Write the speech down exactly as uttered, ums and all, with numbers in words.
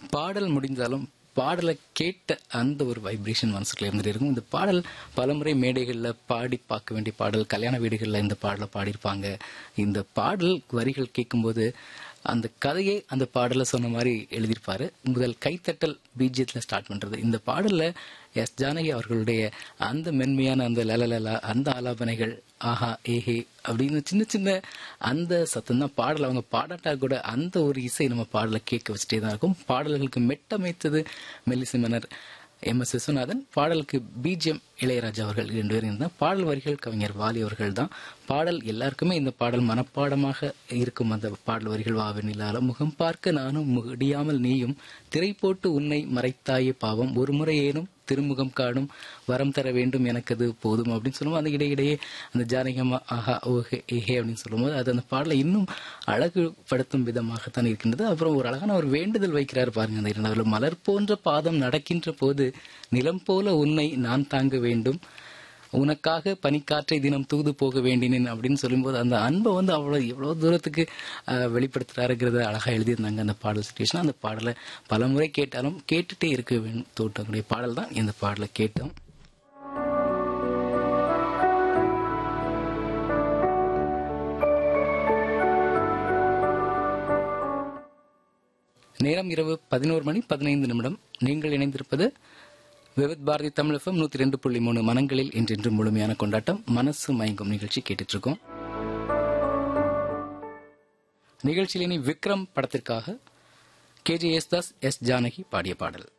பாடல் முடிந்தாலும் பாடலை கேட்ட அந்த ஒரு வைப்ரேஷன் மனசுக்குள்ள இருந்துட்டு இருக்கும். இந்த பாடல் பலமுறை மேடைகளில் பாடி பார்க்க வேண்டிய பாடல், கல்யாண வீடுகளில் இந்த பாடலை பாடியிருப்பாங்க. இந்த பாடல் வரிகள் கேட்கும்போது அந்த கதையை அந்த பாடலை சொன்ன மாதிரி எழுதியிருப்பாரு. முதல் கைத்தட்டல் பீஜியத்தில் ஸ்டார்ட் பண்றது. இந்த பாடல்ல எஸ் ஜானகி அவர்களுடைய அந்த மென்மையான அந்த லலலலா அந்த ஆலாபனைகள், ஆஹா ஏஹே அப்படின்னு சின்ன சின்ன அந்த சத்தம் தான் பாடல். அவங்க பாடாட்டா கூட அந்த ஒரு இசை நம்ம பாடலை கேட்க வச்சுட்டே தான் இருக்கும். பாடல்களுக்கு மெட்டமைத்தது மெல்லிசை மன்னர் எம் எஸ் விஸ்வநாதன், பாடலுக்கு பிஜிஎம் இளையராஜா அவர்கள் இரண்டு பேரும் இருந்தால், பாடல் வரிகள் கவிஞர் வாலி அவர்கள் தான். பாடல் எல்லாருக்குமே இந்த பாடல் மனப்பாடமாக இருக்கும். அந்த பாடல் வரிகள் வாவெனிலால முகம் பார்க்க நானும் முடியாமல் நீயும் திரை போட்டு உன்னை மறைத்தாயே பாவம் ஒரு முறை ஏனும் திருமுகம் காணும் வரம் தர வேண்டும் எனக்கு அது போதும் அப்படின்னு சொல்லும்போது அந்த இடையிடையே அந்த ஜானகமா ஆஹா ஓஹே ஏஹே அப்படின்னு சொல்லும்போது அது அந்த பாடலை இன்னும் அழகுபடுத்தும் விதமாகத்தான் இருக்கின்றது. அப்புறம் ஒரு அழகான ஒரு வேண்டுதல் வைக்கிறார் பாருங்க அந்த இரண்டாவது. மலர் போன்ற பாதம் நடக்கின்ற போது நிலம் போல உன்னை நான் தாங்க வேண்டும், உனக்காக பனிக்காற்றை தினம் தூது போக வேண்டினேன் அப்படின்னு சொல்லும்போது அந்த அன்பை வந்து அவ்வளோ எவ்வளோ தூரத்துக்கு வெளிப்படுத்துறாருங்கிறத அழகாக எழுதியிருந்தாங்க அந்த பாடல் சுச்சுவேஷன். அந்த பாடலை பல முறை கேட்டாலும் கேட்டுட்டே இருக்க வேண்டும் தோட்டக்கூடிய பாடல் தான் இந்த பாடலை கேட்டோம். நேரம் இரவு பதினோரு மணி பதினைந்து நிமிடம். நீங்கள் இணைந்திருப்பது விவித் பாரதி தமிழ் எஃப்எம் நூத்தி ரெண்டு புள்ளி மூணு. மனங்களில் என்றென்று முழுமையான கொண்டாட்டம், மனசு மயங்கும் நிகழ்ச்சி கேட்டுட்டு இருக்கோம். நிகழ்ச்சியில் இனி விக்ரம் படத்திற்காக K J Yesudas, S Janaki பாடிய பாடல்.